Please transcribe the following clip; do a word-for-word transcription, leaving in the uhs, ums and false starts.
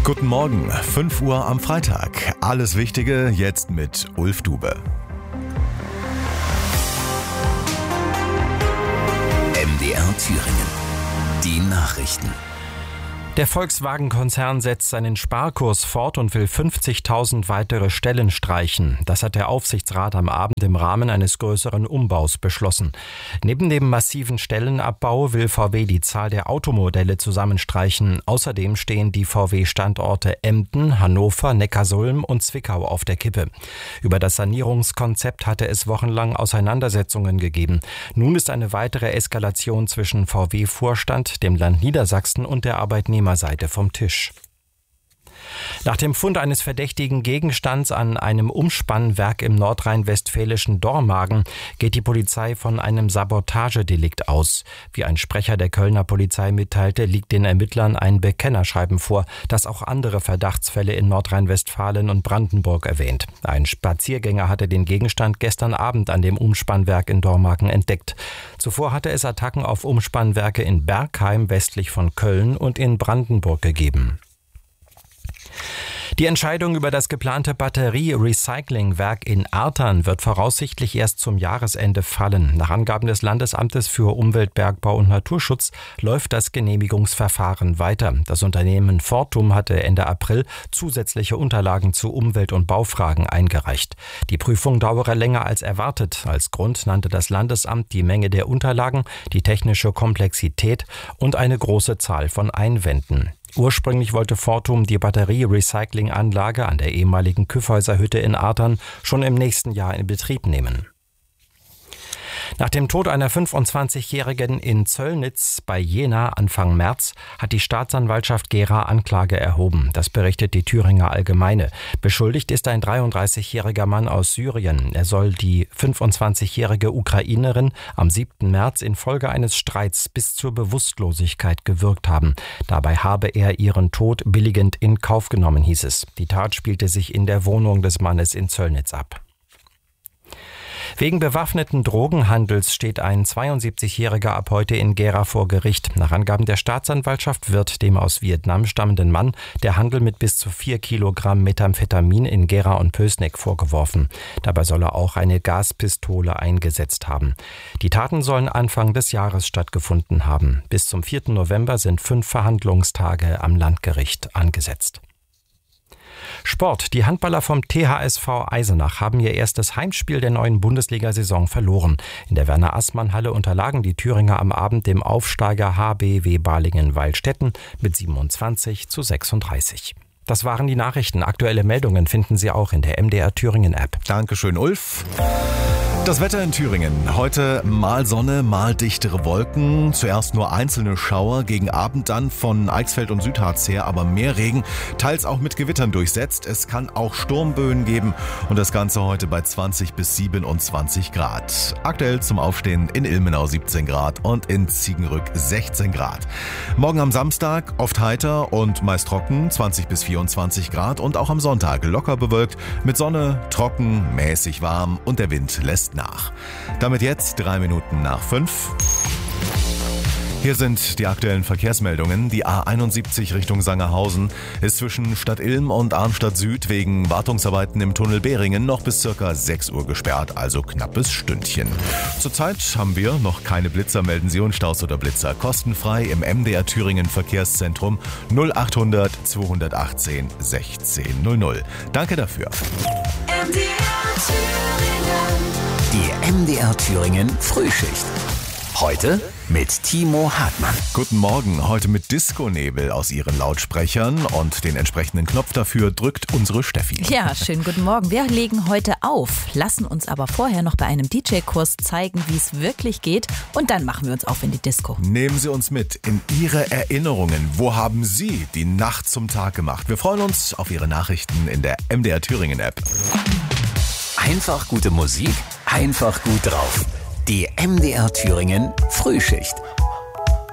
Guten Morgen, fünf Uhr am Freitag. Alles Wichtige jetzt mit Ulf Dube. M D R Thüringen. Die Nachrichten. Der Volkswagen-Konzern setzt seinen Sparkurs fort und will fünfzigtausend weitere Stellen streichen. Das hat der Aufsichtsrat am Abend im Rahmen eines größeren Umbaus beschlossen. Neben dem massiven Stellenabbau will V W die Zahl der Automodelle zusammenstreichen. Außerdem stehen die V W-Standorte Emden, Hannover, Neckarsulm und Zwickau auf der Kippe. Über das Sanierungskonzept hatte es wochenlang Auseinandersetzungen gegeben. Nun ist eine weitere Eskalation zwischen V W-Vorstand, dem Land Niedersachsen und der Arbeitnehmer Seite vom Tisch. Nach dem Fund eines verdächtigen Gegenstands an einem Umspannwerk im nordrhein-westfälischen Dormagen geht die Polizei von einem Sabotagedelikt aus. Wie ein Sprecher der Kölner Polizei mitteilte, liegt den Ermittlern ein Bekennerschreiben vor, das auch andere Verdachtsfälle in Nordrhein-Westfalen und Brandenburg erwähnt. Ein Spaziergänger hatte den Gegenstand gestern Abend an dem Umspannwerk in Dormagen entdeckt. Zuvor hatte es Attacken auf Umspannwerke in Bergheim westlich von Köln und in Brandenburg gegeben. Die Entscheidung über das geplante Batterie-Recyclingwerk in Artern wird voraussichtlich erst zum Jahresende fallen. Nach Angaben des Landesamtes für Umwelt, Bergbau und Naturschutz läuft das Genehmigungsverfahren weiter. Das Unternehmen Fortum hatte Ende April zusätzliche Unterlagen zu Umwelt- und Baufragen eingereicht. Die Prüfung dauere länger als erwartet. Als Grund nannte das Landesamt die Menge der Unterlagen, die technische Komplexität und eine große Zahl von Einwänden. Ursprünglich wollte Fortum die Batterie-Recycling-Anlage an der ehemaligen Kyffhäuser-Hütte in Artern schon im nächsten Jahr in Betrieb nehmen. Nach dem Tod einer fünfundzwanzigjährigen in Zöllnitz bei Jena Anfang März hat die Staatsanwaltschaft Gera Anklage erhoben. Das berichtet die Thüringer Allgemeine. Beschuldigt ist ein dreiunddreißigjähriger Mann aus Syrien. Er soll die fünfundzwanzigjährige Ukrainerin am siebten März infolge eines Streits bis zur Bewusstlosigkeit gewürgt haben. Dabei habe er ihren Tod billigend in Kauf genommen, hieß es. Die Tat spielte sich in der Wohnung des Mannes in Zöllnitz ab. Wegen bewaffneten Drogenhandels steht ein zweiundsiebzigjähriger ab heute in Gera vor Gericht. Nach Angaben der Staatsanwaltschaft wird dem aus Vietnam stammenden Mann der Handel mit bis zu vier Kilogramm Methamphetamin in Gera und Pößneck vorgeworfen. Dabei soll er auch eine Gaspistole eingesetzt haben. Die Taten sollen Anfang des Jahres stattgefunden haben. Bis zum vierten November sind fünf Verhandlungstage am Landgericht angesetzt. Sport. Die Handballer vom T H S V Eisenach haben ihr erstes Heimspiel der neuen Bundesliga-Saison verloren. In der Werner-Assmann-Halle unterlagen die Thüringer am Abend dem Aufsteiger H B W Balingen-Weilstetten mit siebenundzwanzig zu sechsunddreißig. Das waren die Nachrichten. Aktuelle Meldungen finden Sie auch in der M D R Thüringen-App. Dankeschön, Ulf. Das Wetter in Thüringen. Heute mal Sonne, mal dichtere Wolken. Zuerst nur einzelne Schauer, gegen Abend dann von Eichsfeld und Südharz her, aber mehr Regen, teils auch mit Gewittern durchsetzt. Es kann auch Sturmböen geben und das Ganze heute bei zwanzig bis siebenundzwanzig Grad. Aktuell zum Aufstehen in Ilmenau siebzehn Grad und in Ziegenrück sechzehn Grad. Morgen am Samstag oft heiter und meist trocken, zwanzig bis vierundzwanzig Grad und auch am Sonntag locker bewölkt mit Sonne, trocken, mäßig warm und der Wind lässt nach. Damit jetzt drei Minuten nach fünf. Hier sind die aktuellen Verkehrsmeldungen. Die A einundsiebzig Richtung Sangerhausen ist zwischen Stadt Ilm und Arnstadt Süd wegen Wartungsarbeiten im Tunnel Behringen noch bis circa sechs Uhr gesperrt, also knappes Stündchen. Zurzeit haben wir noch keine Blitzer. Melden Sie uns Staus oder Blitzer kostenfrei im M D R Thüringen Verkehrszentrum null achthundert zweihundertachtzehn sechzehn null null. Danke dafür. M D R Thüringen. Die M D R Thüringen Frühschicht. Heute mit Timo Hartmann. Guten Morgen, heute mit Disco-Nebel aus Ihren Lautsprechern und den entsprechenden Knopf dafür drückt unsere Steffi. Ja, schönen guten Morgen. Wir legen heute auf, lassen uns aber vorher noch bei einem D J-Kurs zeigen, wie es wirklich geht und dann machen wir uns auf in die Disco. Nehmen Sie uns mit in Ihre Erinnerungen. Wo haben Sie die Nacht zum Tag gemacht? Wir freuen uns auf Ihre Nachrichten in der M D R Thüringen-App. Einfach gute Musik, einfach gut drauf. Die M D R Thüringen Frühschicht.